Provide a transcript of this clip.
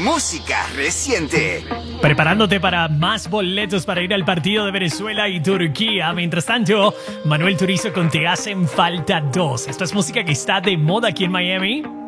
música reciente. Preparándote para más boletos para ir al partido de Venezuela y Turquía. Mientras tanto, Manuel Turizo con Te Hacen Falta 2. Esto es música que está de moda aquí en Miami.